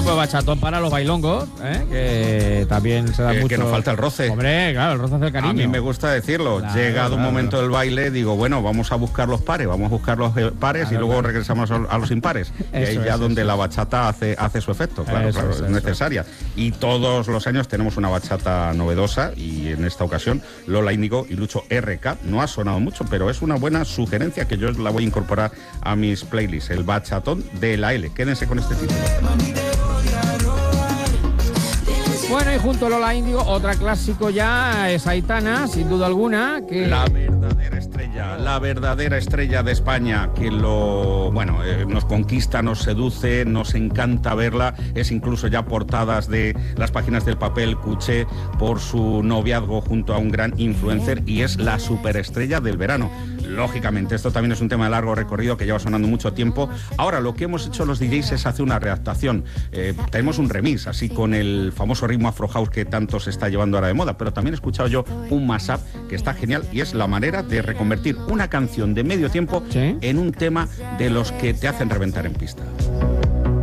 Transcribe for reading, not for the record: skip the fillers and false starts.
pues bachatón para los bailongos, que también se da mucho. Que nos falta el roce. Hombre, claro, el roce hace el cariño. A mí me gusta decirlo. Claro, Llegado un momento del baile, digo, bueno, vamos a buscar los pares, pares y luego regresamos a los impares. Y ahí ya donde la bachata hace su efecto, claro, es necesaria. Y todos los años tenemos una bachata novedosa y en esta ocasión Lola Índigo y Lucho RK. No ha sonado mucho, pero es una buena sugerencia que yo la voy a incorporar a mis playlists. El bachatón de la L. Quédense con este título. Bueno, y junto a Lola Índigo, otra clásico ya es Aitana, sin duda alguna. Que... La verdadera estrella de España, que nos conquista, nos seduce, nos encanta verla. Es incluso ya portadas de las páginas del papel Cuché por su noviazgo junto a un gran influencer y es la superestrella del verano. Lógicamente, esto también es un tema de largo recorrido que lleva sonando mucho tiempo. Ahora, lo que hemos hecho los DJs es hacer una readaptación. Tenemos un remix, así con el famoso ritmo Afro House que tanto se está llevando ahora de moda, pero también he escuchado yo un mashup que está genial y es la manera de reconvertir una canción de medio tiempo en un tema de los que te hacen reventar en pista.